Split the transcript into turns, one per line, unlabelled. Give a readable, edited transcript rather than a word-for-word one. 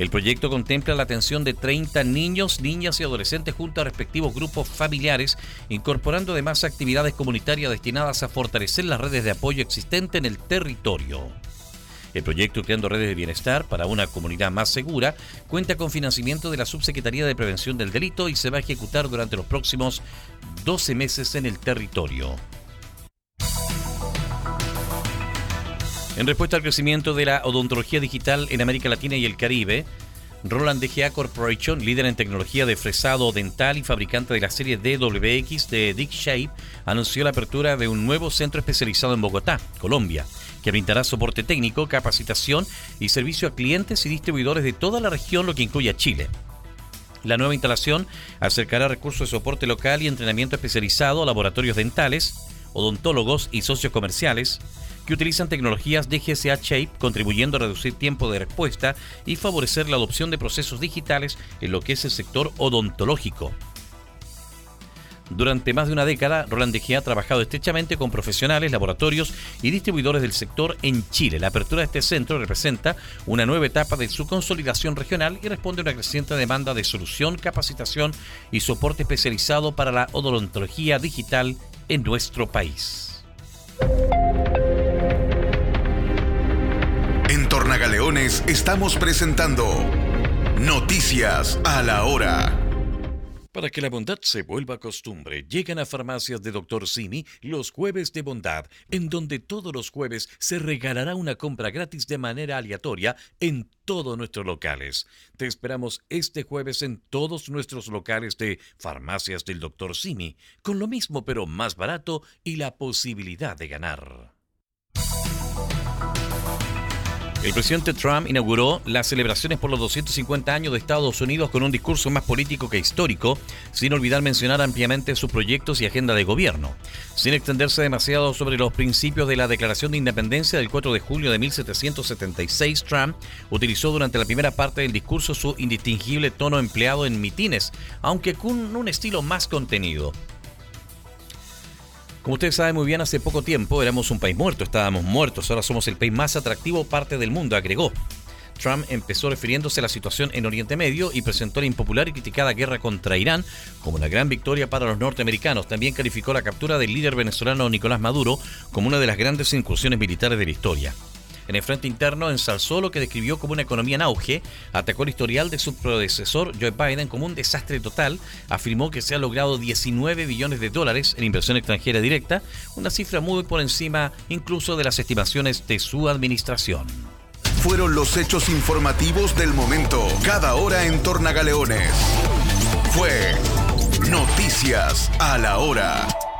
El proyecto contempla la atención de 30 niños, niñas y adolescentes junto a respectivos grupos familiares, incorporando además actividades comunitarias destinadas a fortalecer las redes de apoyo existentes en el territorio. El proyecto Creando Redes de Bienestar para una Comunidad Más Segura cuenta con financiamiento de la Subsecretaría de Prevención del Delito y se va a ejecutar durante los próximos 12 meses en el territorio. En respuesta al crecimiento de la odontología digital en América Latina y el Caribe, Roland DGA Corporation, líder en tecnología de fresado dental y fabricante de la serie DWX de Dick Shape, anunció la apertura de un nuevo centro especializado en Bogotá, Colombia, que brindará soporte técnico, capacitación y servicio a clientes y distribuidores de toda la región, lo que incluye a Chile. La nueva instalación acercará recursos de soporte local y entrenamiento especializado a laboratorios dentales, odontólogos y socios comerciales que utilizan tecnologías DGA Shape, contribuyendo a reducir tiempo de respuesta y favorecer la adopción de procesos digitales en lo que es el sector odontológico. Durante más de una década, Roland DGA ha trabajado estrechamente con profesionales, laboratorios y distribuidores del sector en Chile. La apertura de este centro representa una nueva etapa de su consolidación regional y responde a una creciente demanda de solución, capacitación y soporte especializado para la odontología digital en nuestro país.
En Tornagaleones estamos presentando Noticias a la Hora.
Para que la bondad se vuelva costumbre, llegan a Farmacias de Dr. Simi los Jueves de Bondad, en donde todos los jueves se regalará una compra gratis de manera aleatoria en todos nuestros locales. Te esperamos este jueves en todos nuestros locales de Farmacias del Dr. Simi, con lo mismo pero más barato y la posibilidad de ganar. El presidente Trump inauguró las celebraciones por los 250 años de Estados Unidos con un discurso más político que histórico, sin olvidar mencionar ampliamente sus proyectos y agenda de gobierno. Sin extenderse demasiado sobre los principios de la Declaración de Independencia del 4 de julio de 1776, Trump utilizó durante la primera parte del discurso su indistinguible tono empleado en mitines, aunque con un estilo más contenido. Como ustedes saben muy bien, hace poco tiempo éramos un país muerto, estábamos muertos, ahora somos el país más atractivo parte del mundo, agregó. Trump empezó refiriéndose a la situación en Oriente Medio y presentó la impopular y criticada guerra contra Irán como una gran victoria para los norteamericanos. También calificó la captura del líder venezolano Nicolás Maduro como una de las grandes incursiones militares de la historia. En el frente interno ensalzó lo que describió como una economía en auge, atacó el historial de su predecesor Joe Biden como un desastre total, afirmó que se ha logrado $19 billones en inversión extranjera directa, una cifra muy por encima incluso de las estimaciones de su administración.
Fueron los hechos informativos del momento, cada hora en Tornagaleones. Fue Noticias a la Hora.